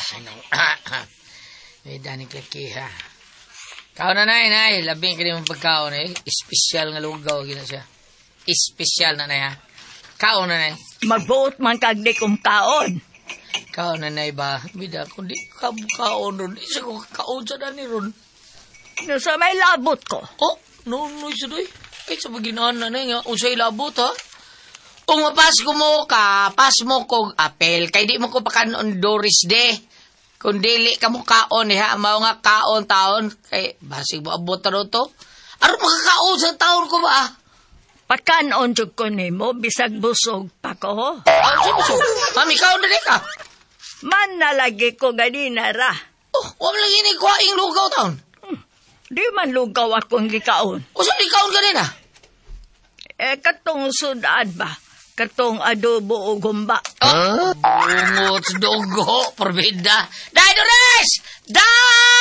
Ano? May dani kakiha. Kao na nay. Labing ka naman pagkaon eh. Espesyal nga lugaw. Gina siya. Espesyal na nay ha. Kao na nay. Magbuot man kagdi kong kaon. Kao na nay ba? Bida, kundi kaon ron. Isa ko kaon sa dani ron. Sa may labot ko. Oh, no, isa doy. Ay, sa paginaan na nay nga. Usay labot ha. Kung mapasko mo ka, pas mo kong apel. Kay di mo ko pakanon Doris de. Kung dili ka mo kaon ha, mao nga kaon taon, kay basig mo abot na to. Aron makakaon sa taon ko ba? Pakanon jud ko nimo bisag busog pa ko. Busog? Mami, kaon na ka. Man nalagi ko ganina ra. Oh, wala lagi ni kuhaing lugaw taon. Di man lugaw akong gikaon. O saan di kaon ganina? Katong sudad ba? Katong adobo o gumba. Bungot, dugo, porbida. Dai, Doris! Dai!